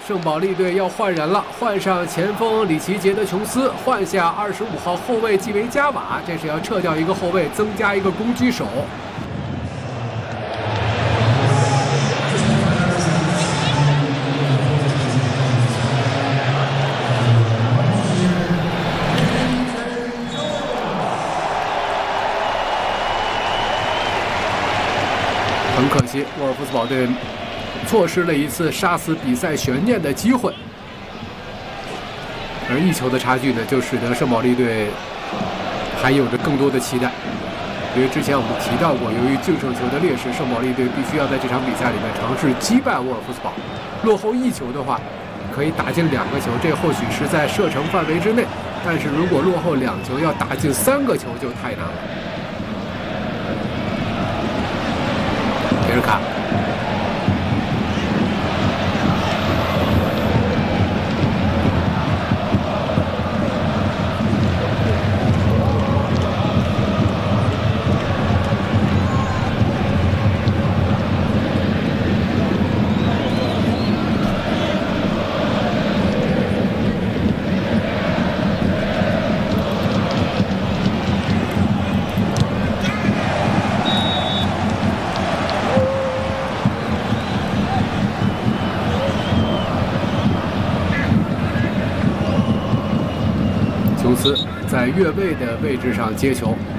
圣保利队要换人了，换上前锋里奇杰德琼斯，换下25号后卫基维加瓦，这是要撤掉一个后卫，增加一个攻击手。很可惜，沃尔夫斯堡队错失了一次杀死比赛悬念的机会，而1球的差距呢，就使得圣保利队还有着更多的期待。因为之前我们提到过，由于净胜球的劣势，圣保利队必须要在这场比赛里面尝试击败沃尔夫斯堡。落后1球的话，可以打进2个球，这或许是在射程范围之内；但是如果落后2球，要打进3个球就太难了。别人看。琼斯在越位的位置上接球，